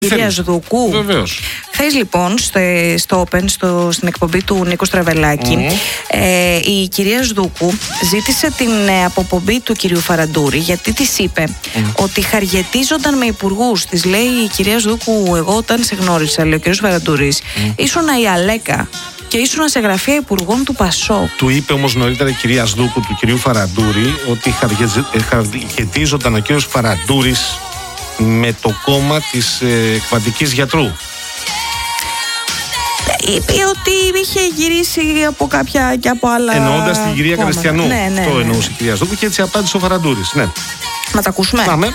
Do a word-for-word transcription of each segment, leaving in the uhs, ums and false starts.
Κυρία Ζδούκου. Βεβαίως. Χθες λοιπόν στο, στο Open, στο, στην εκπομπή του Νίκου Στραβελάκη, mm. ε, η κυρία Ζδούκου ζήτησε την ε, αποπομπή του κυρίου Φαραντούρη, γιατί της είπε mm. ότι χαριετίζονταν με υπουργούς. Της λέει η κυρία Ζδούκου: εγώ όταν σε γνώρισα, λέει ο κύριος Φαραντούρης, mm. ήσουνα η Αλέκα και ήσουνα σε γραφεία υπουργών του Πασόκ. Του είπε όμως νωρίτερα η κυρία Ζδούκου του κυρίου Φαραντούρη ότι χαριετίζονταν ο κύριος Φαραντούρης με το κόμμα της ε, εκβατικής γιατρού. Είπε ότι είχε γυρίσει από κάποια και από άλλα. Εννοώντας την κυρία κόμματα. Κριστιανού. Ναι, ναι, το ναι, εννοούσε ναι. η κυρία Ζδούκου και έτσι απάντησε ο Φαραντούρης. Ναι. Να τα ακούσουμε. Πάμε.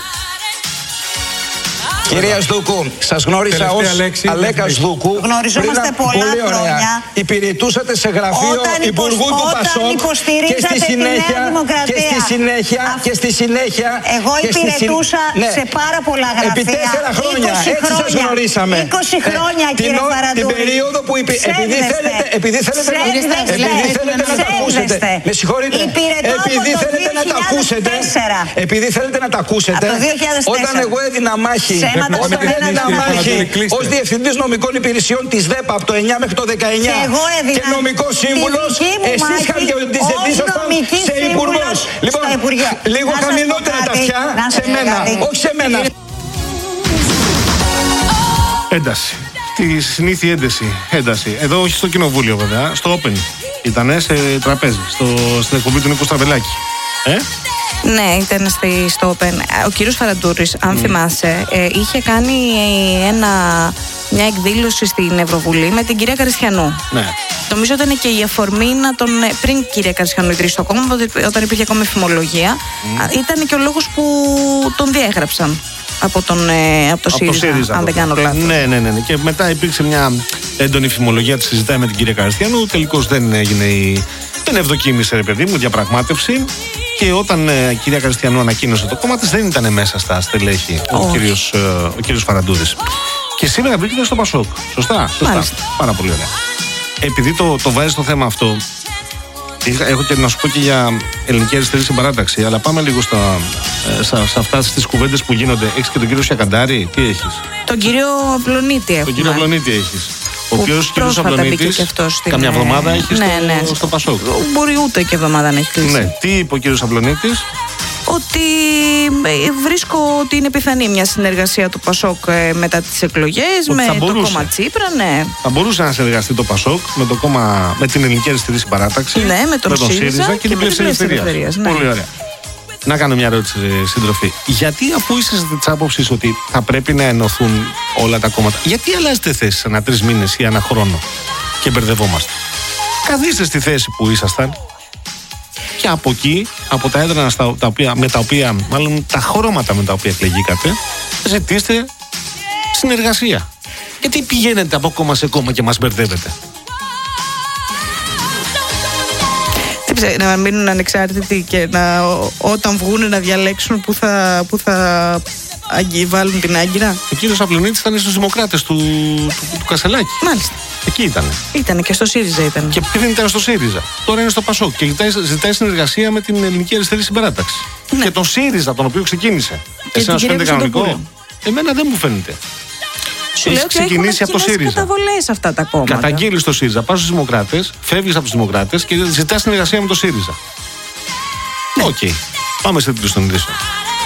Κυρία Ζδούκου, σας γνώρισα ως Αλέκα Ζδούκου. Γνωριζόμαστε πολλά χρόνια. Υπηρετούσατε σε γραφείο Όταν υπουργού του Πασόκ και στη συνέχεια και στη συνέχεια και στη συνέχεια εγώ υπηρετούσα ναι. σε πάρα πολλά γραφεία. Επί τέσσερα χρόνια, έτσι σας γνωρίσαμε. είκοσι χρόνια, ε, κύριε Φαραντούρη. Την περίοδο που υπη... επειδή θέλετε, επειδή θέλετε, επειδή θέλετε να τα ακούσετε. Με συγχωρείτε. Επειδή θέλετε να τα ακούσετε. Επειδή θέλετε να τα ακούσετε. Όταν εγώ έδινα μάχη. Όταν έδινα μάχη ως διευθυντής νομικών υπηρεσιών της ΔΕΠΑ από το εννιά μέχρι το δεκαεννιά και, και νομικός σύμβουλος, εσείς χαριετίζονταν σε υπουργός. Λοιπόν, λίγο χαμηλότερα τα αυτιά σε μένα, όχι σε μένα. Ένταση. Τη συνήθεια ένταση. ένταση. Εδώ όχι στο κοινοβούλιο βέβαια, στο Open. Ήτανε σε τραπέζι, στο, στην εκπομπή του Νίκου Στραβελάκη. Ε? Ναι, ήταν στη, στο Open. Ο κύριος Φαραντούρης, αν mm. θυμάσαι, ε, είχε κάνει ένα, μια εκδήλωση στην Ευρωβουλή με την κυρία Κριστιανού. Ναι. Νομίζω ήταν και η αφορμή να τον. Πριν κυρία Κριστιανού ιδρύσει το κόμμα, όταν υπήρχε ακόμα φημολογία, mm. ήταν και ο λόγος που τον διέγραψαν από, τον, ε, από το από ΣΥΡΙΖΑ, το ΣΥΡΙΖΑ, αν δεν κάνω λάθος. Ναι, ναι, ναι, ναι. Και μετά υπήρξε μια έντονη φημολογία, τη συζητάει με την κυρία Κριστιανού. Τελικώς δεν έγινε η. Δεν ευδοκίμησε, ρε παιδί μου, διαπραγμάτευση. Και όταν ε, η κυρία Κριστιανού ανακοίνωσε το κόμμα της, δεν ήταν μέσα στα στελέχη oh. ο κύριος, ε, ο κύριος Φαραντούρης. Και σήμερα βρίσκεται στο Πασόκ. Σωστά, σωστά. Πάρα πολύ ωραία. Επειδή το, το βάζει στο θέμα αυτό, έχω και να σου πω και για ελληνική αριστερή συμπαράταξη, αλλά πάμε λίγο στα, σε, σε αυτά τις κουβέντες που γίνονται. Έχεις και τον κύριο Σιακαντάρη, τι έχεις? Τον κύριο Απλονίτη έχουμε. Τον κύριο Απλονίτη έχεις. Ο οποίος κύριος Απλονίτης καμιά εβδομάδα έχει ναι, στο, ναι. στο Πασόκ. Μπορεί ούτε και εβδομάδα να έχει κλείσει. Ναι. Τι είπε ο κύριος Απλονίτης? Ότι βρίσκω ότι είναι πιθανή μια συνεργασία του Πασόκ μετά τις εκλογές με το κόμμα Τσίπρα, ναι. Θα μπορούσε να συνεργαστεί το Πασόκ με, το κόμμα, με την ελληνική αριστερή συμπαράταξη, ναι, με τον, με τον ΣΥΡΙΖΑ και, και την Πλεύση Ελευθερίας. Ναι. Πολύ ωραία. Να κάνω μια ερώτηση, συντροφή. Γιατί, αφού είσαι τη άποψη ότι θα πρέπει να ενωθούν όλα τα κόμματα, γιατί αλλάζετε θέση ανά τρεις μήνες ή ανά χρόνο και μπερδευόμαστε? Καθίστε στη θέση που ήσασταν και από εκεί, από τα έδρανα στα, τα οποία, με τα οποία, μάλλον τα χρώματα με τα οποία εκλεγήκατε, ζητήστε συνεργασία. Γιατί πηγαίνετε από κόμμα σε κόμμα και μας μπερδεύετε? Να μείνουν ανεξάρτητοι και να, όταν βγουν να διαλέξουν που θα, που θα βάλουν την άγκυρα. Ο κύριος Απλονίτης ήταν στους Δημοκράτες του, του, του Κασελάκη. Μάλιστα. Εκεί ήταν. Ήτανε και στο ΣΥΡΙΖΑ ήταν. Και πριν ήταν στο ΣΥΡΙΖΑ. Τώρα είναι στο Πασόκ και ζητάει, ζητάει συνεργασία με την ελληνική αριστερή συμπαράταξη. Ναι. Και τον ΣΥΡΙΖΑ, τον οποίο ξεκίνησε. Εσένα να σου φαίνεται κανονικό? Εμένα δεν μου φαίνεται. Σου λέω ότι ξεκινήσει από το ΣΥΡΙΖΑ. Καταβολές αυτά τα κόμματα. Καταγγείλει το ΣΥΡΙΖΑ, πας στους Δημοκράτες, φεύγεις από τους Δημοκράτες και ζητάς συνεργασία με το ΣΥΡΙΖΑ. Οκ. Ναι. Okay. Πάμε σε τρίτο στον ειδήσεων.